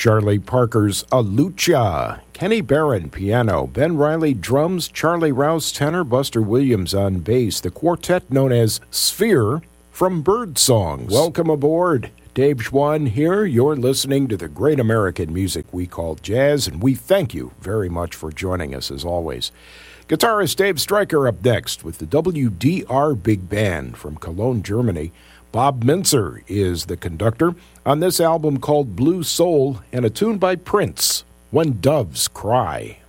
Charlie Parker's A Lucha, Kenny Barron piano, Ben Riley drums, Charlie Rouse tenor, Buster Williams on bass, the quartet known as Sphere from Bird Songs. Welcome aboard. Dave Schwann here. You're listening to the great American music we call jazz, and we thank you very much for joining us as always. Guitarist Dave Stryker up next with the WDR Big Band from Cologne, Germany. Bob Mintzer is the conductor on this album called Blue Soul and a tune by Prince, When Doves Cry.